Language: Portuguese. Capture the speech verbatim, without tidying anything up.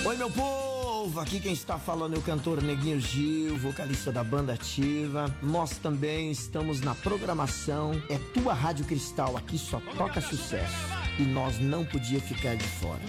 Oi, meu povo! Aqui quem está falando é o cantor Neguinho Gil, vocalista da Banda Ativa. Nós também estamos na programação. É tua Rádio Cristal, aqui só toca sucesso. E nós não podia ficar de fora.